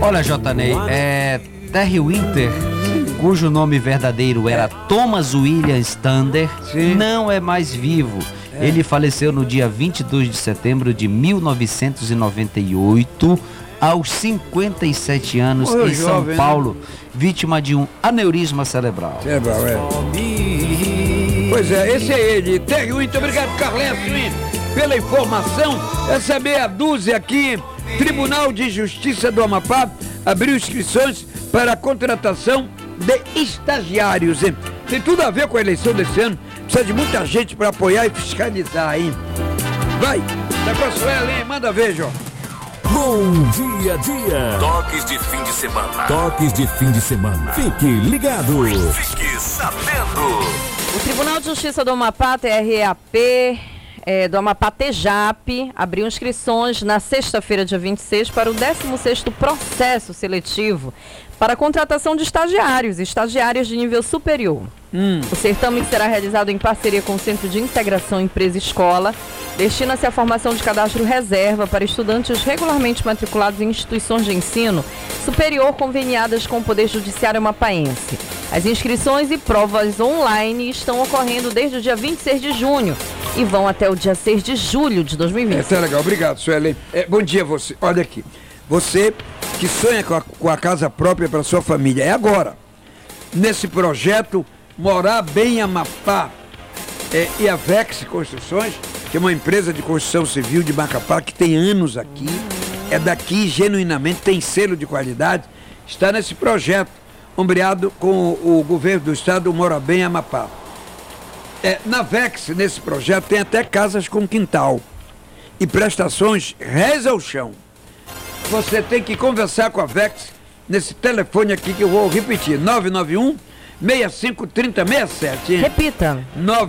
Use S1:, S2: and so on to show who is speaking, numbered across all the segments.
S1: Olha, Jotanei, Terry Winter, cujo nome verdadeiro era Thomas William Stander, não é mais vivo. Ele faleceu no dia 22 de setembro de 1998, aos 57 anos, em São Paulo, vítima de um aneurisma cerebral.
S2: Pois é, esse é ele, Terry Winter. Obrigado, Carleto, pela informação. Essa meia dúzia aqui. Tribunal de Justiça do Amapá abriu inscrições para a contratação de estagiários. Tem tudo a ver com a eleição desse ano. Precisa de muita gente para apoiar e fiscalizar, hein? Vai, tá com a Suela, hein? Manda ver, João.
S3: Bom dia, dia.
S4: Toques de fim de semana.
S3: Toques de fim de semana. Fique ligado.
S4: Fique sabendo.
S5: O Tribunal de Justiça do Amapá, TRAP, do Amapá TEJAP, abriu inscrições na sexta-feira, dia 26, para o 16º processo seletivo para a contratação de estagiários de nível superior. O certame, que será realizado em parceria com o Centro de Integração Empresa-Escola, destina-se à formação de cadastro reserva para estudantes regularmente matriculados em instituições de ensino superior conveniadas com o Poder Judiciário amapaense. As inscrições e provas online estão ocorrendo desde o dia 26 de junho e vão até o dia 6 de julho de 2020.
S2: Tá legal, obrigado, Suelen. Bom dia a você. Olha aqui, você que sonha com a casa própria para sua família, é agora. Nesse projeto, Morar Bem Amapá, e a Vex Construções, que é uma empresa de construção civil de Macapá, que tem anos aqui, é daqui, genuinamente, tem selo de qualidade, está nesse projeto, ombreado com o governo do estado, Morar Bem Amapá. Na Vex, nesse projeto, tem até casas com quintal e prestações rés ao chão. Você tem que conversar com a Vex nesse telefone aqui que eu vou repetir, 991-653067.
S5: Repita.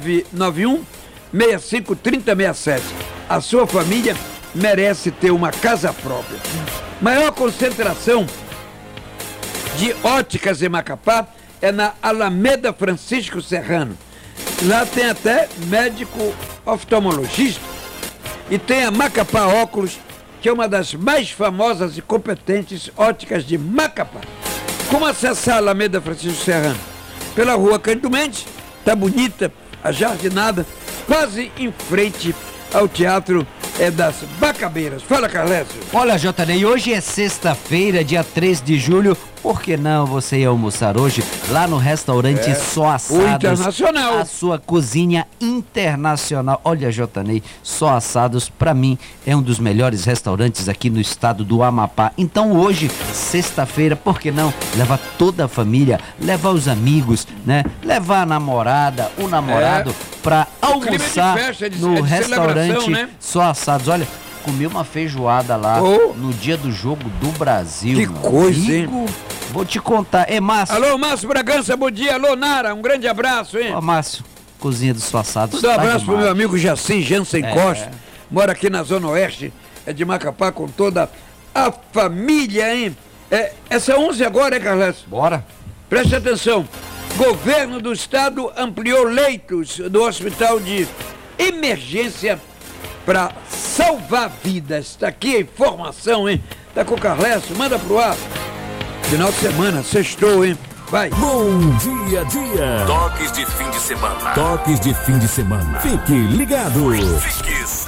S2: 991-653067. A sua família merece ter uma casa própria. Maior concentração de óticas em Macapá é na Alameda Francisco Serrano. Lá tem até médico oftalmologista e tem a Macapá Óculos, que é uma das mais famosas e competentes óticas de Macapá. Como acessar a Alameda Francisco Serrano? Pela rua Cândido Mendes, tá bonita, ajardinada, quase em frente ao Teatro das Bacabeiras. Fala, Carlécio.
S1: Olha, Jotanei, hoje é sexta-feira, dia 3 de julho. Por que não você ir almoçar hoje lá no restaurante Só Assados?
S2: O Internacional.
S1: A sua cozinha internacional. Olha, Jotanei, Só Assados, pra mim, é um dos melhores restaurantes aqui no estado do Amapá. Então hoje, sexta-feira, por que não levar toda a família, levar os amigos, né? Levar a namorada, o namorado, pra almoçar no restaurante, né? Só Assados. Olha, comi uma feijoada lá no dia do jogo do Brasil.
S2: Que coisa, hein?
S1: Vou te contar. Márcio.
S2: Alô, Márcio Bragança, bom dia. Alô, Nara, um grande abraço, hein?
S1: Márcio, cozinha do Só Assados.
S2: Um abraço pro meu amigo Jacim Jansen Costa. Mora aqui na Zona Oeste, de Macapá, com toda a família, hein? Essa 11 agora, hein, Carlos?
S1: Bora.
S2: Preste atenção. Governo do estado ampliou leitos do hospital de emergência para salvar vidas. Tá aqui a informação, hein? Tá com o Carlesso, manda pro ar. Final de semana, sextou, hein? Vai.
S3: Bom dia, dia.
S4: Toques de fim de semana.
S3: Toques de fim de semana. Fique ligado.
S4: Fique